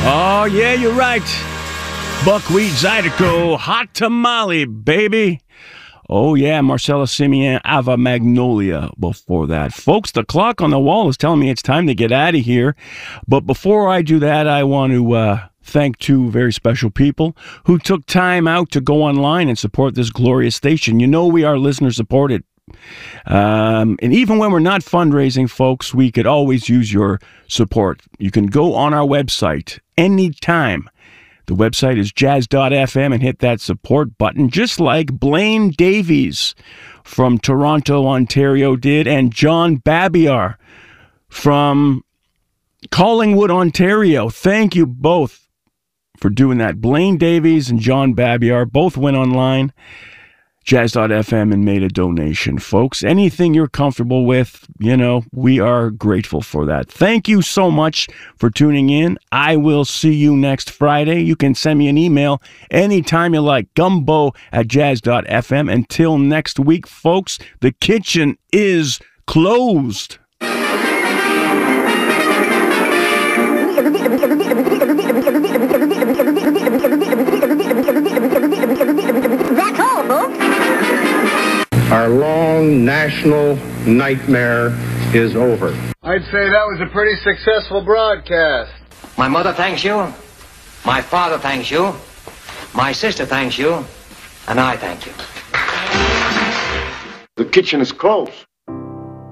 Oh, yeah, you're right. Buckwheat Zydeco, hot tamale, baby. Oh, yeah, Marcella Simeon, Ava Magnolia before that. Folks, the clock on the wall is telling me it's time to get out of here. But before I do that, I want to thank two very special people who took time out to go online and support this glorious station. You know we are listener-supported. And even when we're not fundraising, folks, we could always use your support. You can go on our website anytime. The website is jazz.fm and hit that support button, just like Blaine Davies from Toronto, Ontario did, and John Babiar from Collingwood, Ontario. Thank you both for doing that. Blaine Davies and John Babiar both went online, jazz.fm, and made a donation. Folks, anything you're comfortable with, you know, we are grateful for that. Thank you so much for tuning in. I will see you next Friday. You can send me an email anytime you like, gumbo@jazz.fm. Until next week, folks, the kitchen is closed. That's all, folks. Our long national nightmare is over. I'd say that was a pretty successful broadcast. My mother thanks you. My father thanks you. My sister thanks you. And I thank you. The kitchen is closed.